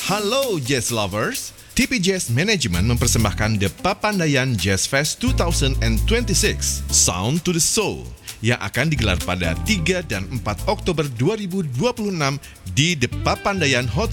Halo Jazz Lovers, TP Jazz Management mempersembahkan The Papandayan Jazz Fest 2026 Sound to the Soul yang akan digelar pada 3 dan 4 Oktober 2026 di The Papandayan Hotel